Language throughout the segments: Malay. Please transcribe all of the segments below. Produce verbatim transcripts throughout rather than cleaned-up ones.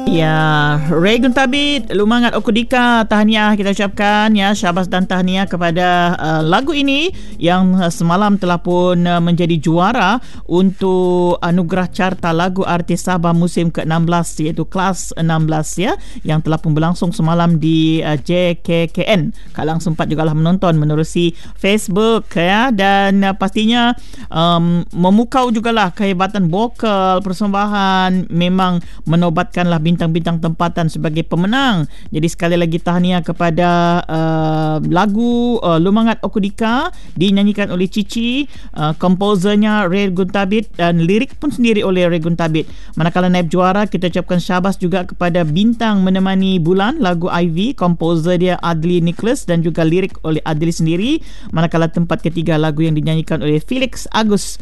Ya, Ray Guntabit, Lumangat Okudika, tahniah kita ucapkan ya, syabas dan tahniah kepada uh, lagu ini yang uh, semalam telah pun uh, menjadi juara untuk anugerah carta lagu artis Sabah musim ke enam belas, iaitu kelas enam belas ya, yang telah pun berlangsung semalam di uh, J K K N. Kalang sempat jugalah menonton menerusi Facebook ya, dan uh, pastinya um, memukau jugalah kehebatan vokal persembahan, memang menobatkanlah bintang-bintang tempatan sebagai pemenang. Jadi sekali lagi tahniah kepada uh, lagu uh, Lumangat Okudika dinyanyikan oleh Cici, uh, komposernya Ray Guntabit dan lirik pun sendiri oleh Ray Guntabit. Manakala naib juara, kita ucapkan syabas juga kepada Bintang Menemani Bulan, lagu I V, komposer dia Adli Nicholas dan juga lirik oleh Adli sendiri. Manakala tempat ketiga, lagu yang dinyanyikan oleh Felix Agus,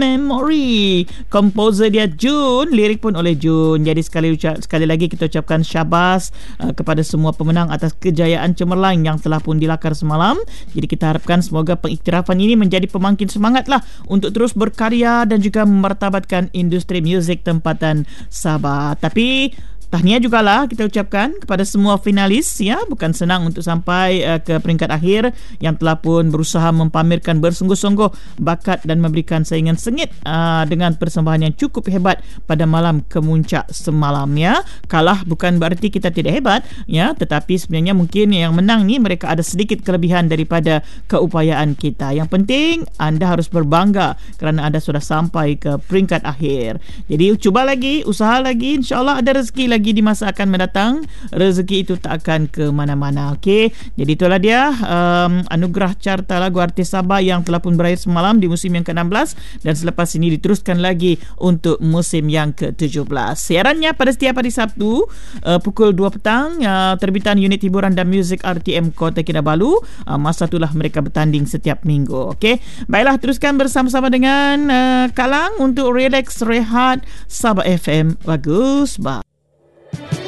Memory, komposer dia Jun, lirik pun oleh Jun. Jadi sekali ucap, sekali lagi kita ucapkan syabas uh, kepada semua pemenang atas kejayaan cemerlang yang telah pun dilakar semalam. Jadi kita harapkan semoga pengiktirafan ini menjadi pemangkin semangatlah untuk terus berkarya dan juga memartabatkan industri muzik tempatan Sabah. Tapi tahniah jugalah kita ucapkan kepada semua finalis ya, bukan senang untuk sampai uh, ke peringkat akhir, yang telah pun berusaha mempamerkan bersungguh-sungguh bakat dan memberikan saingan sengit uh, dengan persembahan yang cukup hebat pada malam kemuncak semalam ya. Kalah bukan berarti kita tidak hebat ya, tetapi sebenarnya mungkin yang menang ni mereka ada sedikit kelebihan daripada keupayaan kita. Yang penting anda harus berbangga kerana anda sudah sampai ke peringkat akhir. Jadi cuba lagi, usaha lagi, insya-Allah ada rezeki lagi di masa akan mendatang. Rezeki itu tak akan ke mana-mana. Okey, jadi itulah dia um, anugerah carta lagu artis Sabah yang telah pun berakhir semalam di musim yang ke enam belas, dan selepas ini diteruskan lagi untuk musim yang ke tujuh belas. Siarannya pada setiap hari Sabtu uh, pukul dua petang, uh, terbitan unit hiburan dan muzik R T M Kota Kinabalu. Uh, masa itulah mereka bertanding setiap minggu. Okey, baiklah, teruskan bersama-sama dengan uh, Kalang untuk relax rehat Sabah F M. Bagus bah.